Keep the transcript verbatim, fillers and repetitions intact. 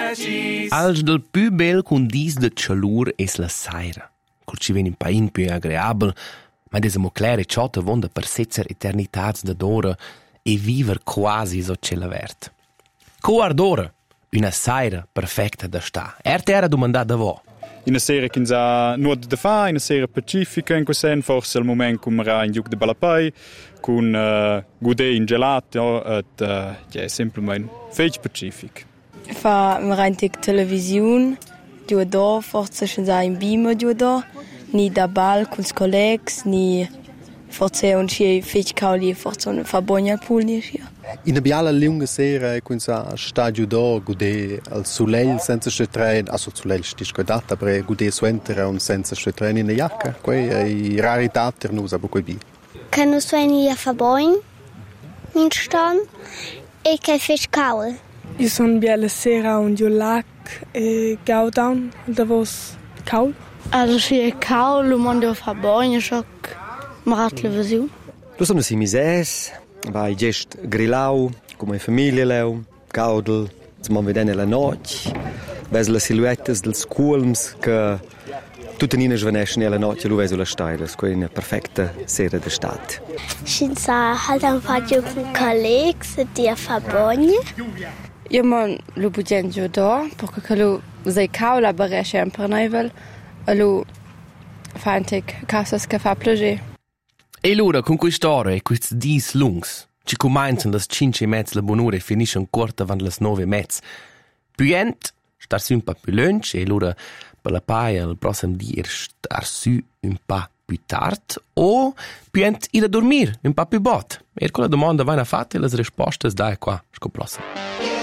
precis. Als del più bel cun dis de chalur es la saira. Col ci ven in pain più agreabel, ma desemo clare ciota vonda per setzer eternitats da d'ora e viver quasi so cella vert. Coar d'ora, una saira perfecta da sta. Erte era domandata da vo. Una sera che ha nuoto da fa, una sera pacifica in questo senso, forse il momento come era in giug de Balapai, con uh, gude in gelato, et uh, ja, semplicemente fece pacific. Fa merantic television, giù da, forse schon sa in Beamer giù da, ni da bal con i colleghi, ni forse un ci fece cauli, forse un fa buona pool ni ci. In una biala lunga sera con sa stadio do gude al soleil senza stretren, also soleil stis godata, però gude suentere un senza stretren in la jacca. Quei è rarità per noi, aber quei bi. Che non sueni a fa boin in stan e che fece caul. Io sono biala sera un dio lac e gaudown da vos caul. Also si è caul, un mondo fa boin, schock marat television. Lo sono si mises. Vai gest grillau, come in famiglia leu, gaudel, zum vedere la notte, ves le silhouettes dels culms che tutte nina svenesce nella notte, lu veso la staira, è una perfetta sera d'estate. Scinza halt un faggio con colleghi di a fa bogne. Io man lo budgen giù da, perché lo sei caula bare sempre neuvel, e lo fantic casas che fa piacere. E l'ora con quest'ora e questi dis lungs, ci cominciano das cinque e mezz la bonura e finiscono corta van las nove e mezz. Puent, star su un pa più lunch e l'ora per la paia il prossimo dia star su un pa più tard o puent ir a dormir un pa più bot. E con la domanda vanno fatte le risposte dai qua, scoprossa.